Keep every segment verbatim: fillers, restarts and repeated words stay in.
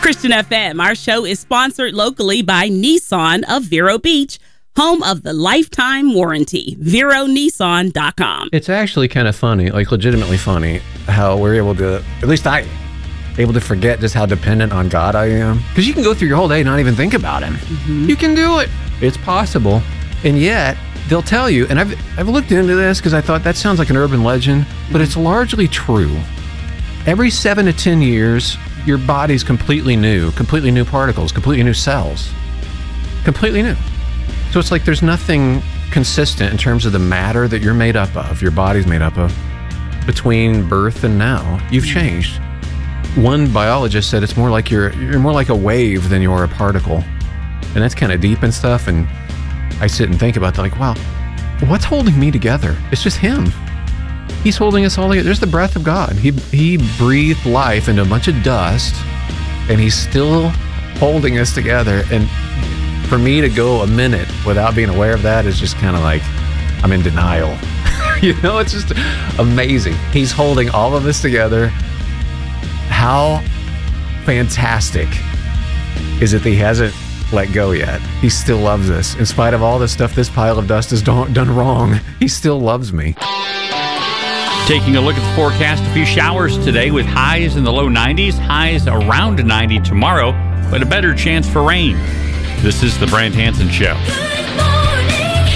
Christian F M, our show is sponsored locally by Nissan of Vero Beach, home of the lifetime warranty. Vero Nissan dot com. It's actually kind of funny, like legitimately funny, how we're able to, at least I, able to forget just how dependent on God I am. Because you can go through your whole day and not even think about Him. Mm-hmm. You can do it. It's possible. And yet, they'll tell you, and I've, I've looked into this because I thought that sounds like an urban legend, but it's largely true. Every seven to ten years, your body's completely new, completely new particles, completely new cells, completely new. So it's like there's nothing consistent in terms of the matter that you're made up of, your body's made up of, between birth and now. You've changed. One biologist said it's more like you're you're more like a wave than you're a particle, and that's kind of deep and stuff. And I sit and think about that, like, wow, what's holding me together? It's just Him. He's holding us all together. There's the breath of God. He he breathed life into a bunch of dust, and He's still holding us together. And for me to go a minute without being aware of that is just kind of like I'm in denial. You know, it's just amazing. He's holding all of us together. How fantastic is it that He hasn't let go yet? He still loves us. In spite of all the stuff this pile of dust has done, done wrong, He still loves me. Taking a look at the forecast, a few showers today with highs in the low nineties, highs around ninety tomorrow, but a better chance for rain. This is the Brant Hansen Show. Good morning,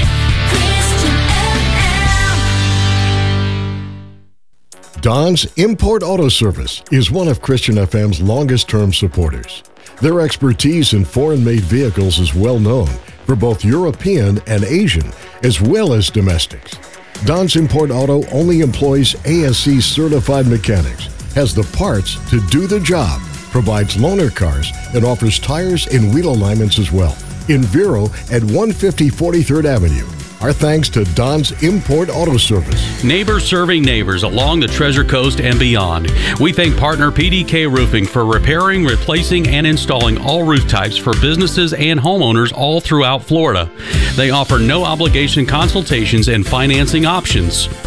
Christian F M. Don's Import Auto Service is one of Christian F M's longest-term supporters. Their expertise in foreign-made vehicles is well known for both European and Asian, as well as domestics. Don's Import Auto only employs A S C-certified mechanics, has the parts to do the job, provides loaner cars, and offers tires and wheel alignments as well. In Vero at one fifty forty-third Avenue. Our thanks to Don's Import Auto Service. Neighbors serving neighbors along the Treasure Coast and beyond. We thank partner P D K Roofing for repairing, replacing, and installing all roof types for businesses and homeowners all throughout Florida. They offer no obligation consultations and financing options.